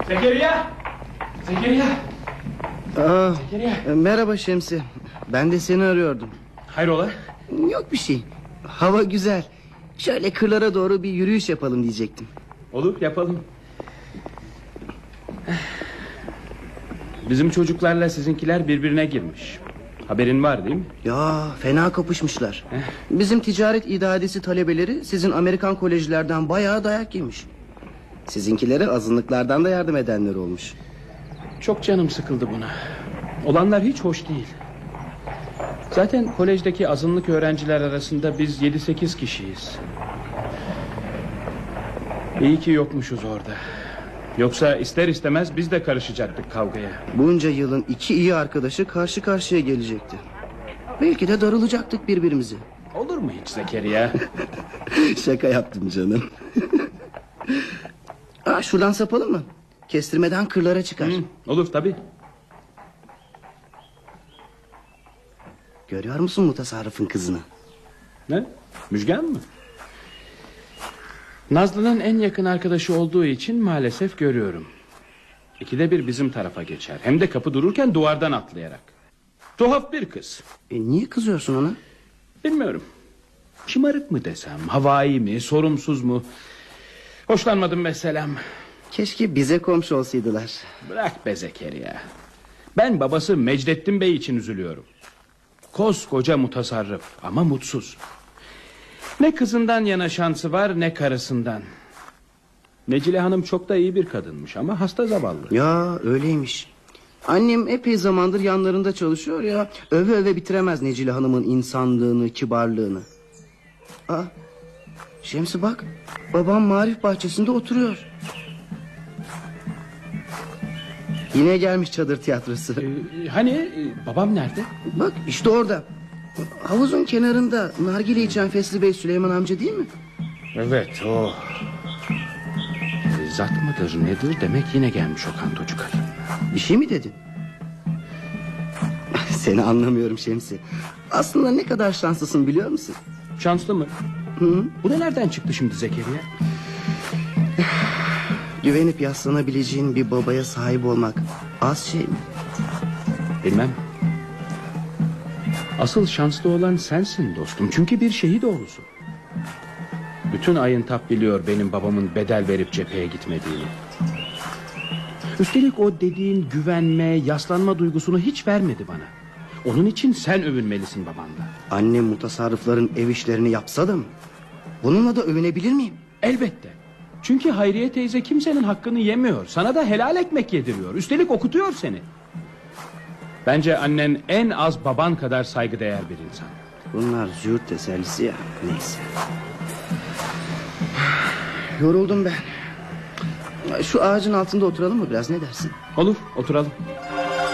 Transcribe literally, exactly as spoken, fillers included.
Zekeriya! Zekeriya! Aa, Zekeriya! Merhaba Şemsi. Ben de seni arıyordum. Hayrola? Yok bir şey. Hava güzel. Şöyle kırlara doğru bir yürüyüş yapalım diyecektim. Olur, yapalım. Bizim çocuklarla sizinkiler birbirine girmiş. Haberin var değil mi? Ya fena kapışmışlar. Bizim ticaret idadesi talebeleri sizin Amerikan kolejlerden bayağı dayak yemiş. Sizinkilere azınlıklardan da yardım edenler olmuş. Çok canım sıkıldı buna. Olanlar hiç hoş değil. Zaten kolejdeki azınlık öğrenciler arasında biz yedi sekiz kişiyiz. İyi ki yokmuşuz orada. Yoksa ister istemez biz de karışacaktık kavgaya. Bunca yılın iki iyi arkadaşı karşı karşıya gelecekti. Belki de darılacaktık birbirimize. Olur mu hiç Zekeriya? Şaka yaptım canım. Aa, şuradan sapalım mı? Kestirmeden kırlara çıkar. Hı, olur tabii. Görüyor musun mutasarrıfın kızını? Ne? Müjgan mı? Nazlı'nın en yakın arkadaşı olduğu için maalesef görüyorum. İkide bir bizim tarafa geçer. Hem de kapı dururken duvardan atlayarak. Tuhaf bir kız. E, niye kızıyorsun ona? Bilmiyorum. Şımarık mı desem, havai mi, sorumsuz mu? Hoşlanmadım meselem. Keşke bize komşu olsaydılar. Bırak be Zekeriya. Ben babası Mecdettin Bey için üzülüyorum. Koskoca mutasarrıf ama mutsuz. Ne kızından yana şansı var ne karısından. Necile Hanım çok da iyi bir kadınmış ama hasta zavallı. Ya öyleymiş. Annem epey zamandır yanlarında çalışıyor ya. Öve öve bitiremez Necile Hanım'ın insanlığını, kibarlığını. Aa, Şemsi bak, babam Marif bahçesinde oturuyor. Yine gelmiş çadır tiyatrosu. Ee, hani e, babam nerede? Bak işte orada. Havuzun kenarında nargile içen Fesli Bey Süleyman amca değil mi? Evet o. Zat mıdır nedir demek yine gelmiş o kantocu kadın. Bir şey mi dedin? Seni anlamıyorum Şemsi. Aslında ne kadar şanslısın biliyor musun? Şanslı mı? Hı? Bu da nereden çıktı şimdi Zekeriya? Güvenip yaslanabileceğin bir babaya sahip olmak az şey mi? Bilmem. Asıl şanslı olan sensin dostum. Çünkü bir şehit oğlusun. Bütün Ayıntap biliyor benim babamın bedel verip cepheye gitmediğini. Üstelik o dediğin güvenme, yaslanma duygusunu hiç vermedi bana. Onun için sen övünmelisin babanla. Annem mutasarrıfların ev işlerini yapsa da mı? Bununla da övünebilir miyim? Elbette. Çünkü Hayriye teyze kimsenin hakkını yemiyor. Sana da helal ekmek yediriyor. Üstelik okutuyor seni. Bence annen en az baban kadar saygıdeğer bir insan. Bunlar züğürt tesellisi ya. Neyse. Yoruldum ben. Şu ağacın altında oturalım mı biraz, ne dersin? Olur, oturalım.